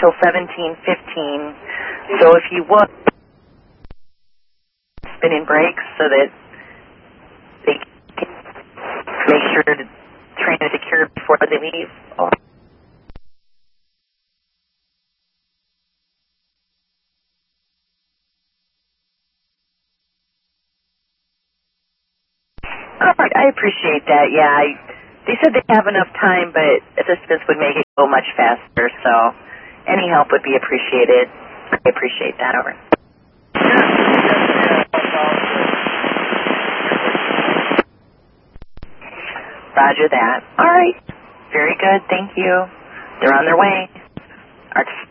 till 17:15. So if you would, spinning brakes so that they can make sure the train is secure before they leave. Oh. All right, I appreciate that. Yeah, they said they have enough time, but assistance would make it go much faster. So any help would be appreciated. I appreciate that. Over. Roger that. All right. Very good. Thank you. They're on their way. Our